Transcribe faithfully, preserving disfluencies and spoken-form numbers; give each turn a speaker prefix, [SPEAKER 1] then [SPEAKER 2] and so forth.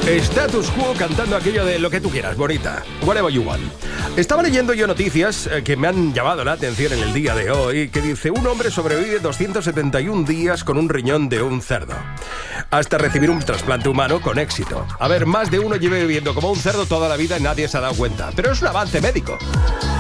[SPEAKER 1] Status Quo cantando aquello de lo que tú quieras, bonita. Whatever you want. Estaba leyendo yo noticias eh, que me han llamado la atención en el día de hoy, que dice: un hombre sobrevive doscientos setenta y un días con un riñón de un cerdo, hasta recibir un trasplante humano con éxito. A ver, más de uno lleva viviendo como un cerdo toda la vida y nadie se ha dado cuenta, pero es un avance médico.